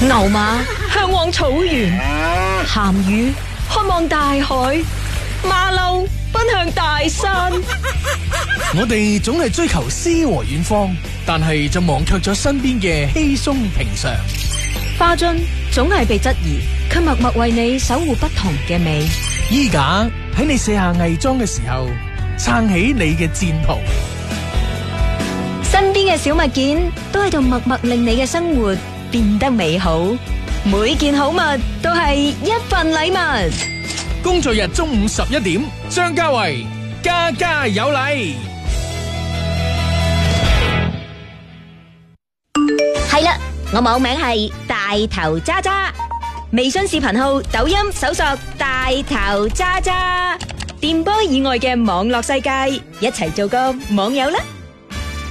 牛馬向往草原，鹹魚渴望大海，馬騮奔向大山。 我哋總係追求詩和遠方，但係就忘卻咗身邊嘅稀鬆平常。 花樽總係被質疑，卻默默為你守護不同嘅美。 衣架喺你卸下偽裝嘅時候，撐起你嘅戰袍。 身邊嘅小物件都喺度默默令你嘅生活變得美好。每件好物都係一份禮物。 工作日中午11點，張家維家家有禮。 係啦，我網名係大頭渣渣，微信視頻號、抖音搜索大頭渣渣，電波以外嘅網絡世界，一齊做個網友啦！